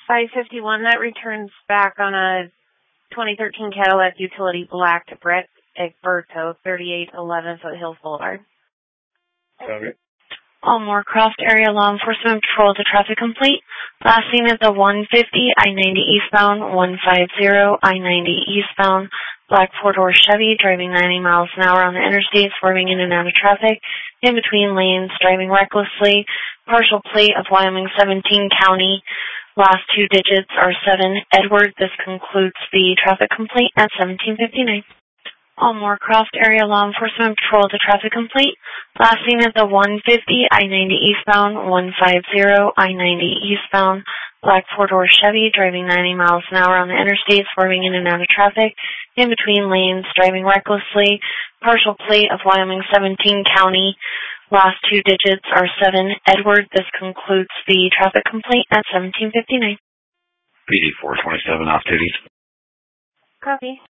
551, that returns back on a 2013 Cadillac Utility Black to Brett Egberto, 3811 Foothills Boulevard. Okay. All Moorcroft area law enforcement patrol to traffic complete. Last seen at the 150 I-90 eastbound, 150 I-90 eastbound, black four-door Chevy driving 90 miles an hour on the interstate, swerving in and out of traffic, in between lanes, driving recklessly, partial plate of Wyoming 17 County. Last two digits are 7. Edward, this concludes the traffic complete at 1759. All Moorcroft area law enforcement patrol to traffic complete. Last seen at the 150 I-90 eastbound, 150 I-90 eastbound, black four-door Chevy driving 90 miles an hour on the interstate, swerving in and out of traffic, in between lanes, driving recklessly, partial plate of Wyoming 17 County. Last two digits are 7. Edward, this concludes the traffic complete at 1759. PD 427 off duty. Copy.